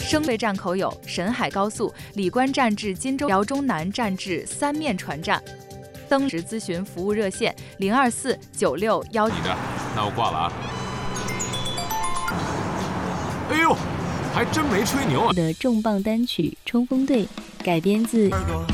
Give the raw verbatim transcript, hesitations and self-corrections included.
升瑞站口有沈海高速、李关站至金州、辽中南站至三面船站。登时咨询服务热线零二四九六幺。 你的，那我挂了啊。哎呦，还真没吹牛啊！ 的重磅单曲《冲锋队》改编自。